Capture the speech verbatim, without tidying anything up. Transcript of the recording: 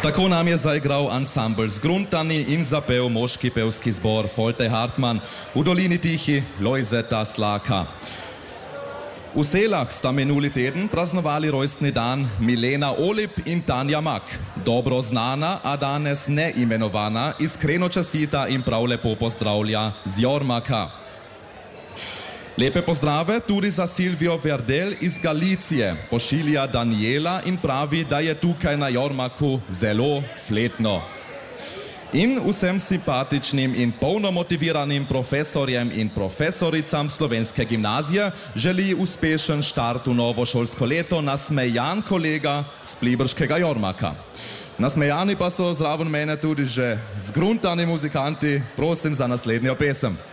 Tako nam je zaigral ansambl Zgruntani in zapel moški pevski zbor Folte Hartmann v dolini Tihi Lojzeta Slaka. V Selah sta minuli teden praznovali rojstni dan Milena Olip in Tanja Mak. Dobro znana, a danes neimenovana, iskreno častita in prav lepo pozdravlja z Jormaka. Lepe pozdrave tudi za Silvio Verdel iz Galicije. Pošilja Daniela in pravi, da je tukaj na Jormaku zelo fletno. In vsem simpatičnim in polno motiviranim profesorjem in profesoricam Slovenske gimnazije želi uspešen štart v novo šolsko leto nasmejan kolega z Pliberškega Jormaka. Nasmejani pa so zraven mene tudi že zgruntani muzikanti. Prosim za naslednjo pesem.